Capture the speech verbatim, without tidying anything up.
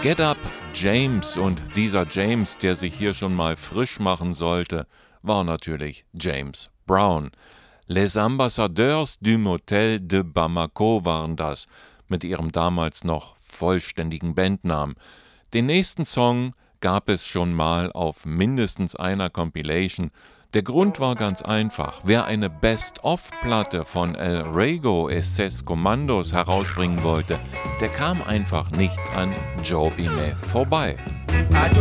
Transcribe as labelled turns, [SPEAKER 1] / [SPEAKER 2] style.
[SPEAKER 1] Get Up James, und dieser James, der sich hier schon mal frisch machen sollte, war natürlich James Brown. Les Ambassadeurs du Motel de Bamako waren das, mit ihrem damals noch vollständigen Bandnamen. Den nächsten Song gab es schon mal auf mindestens einer Compilation. Der Grund war ganz einfach: Wer eine Best-of-Platte von El Rego y Ses Commandos herausbringen wollte, der kam einfach nicht an Joe Bime vorbei.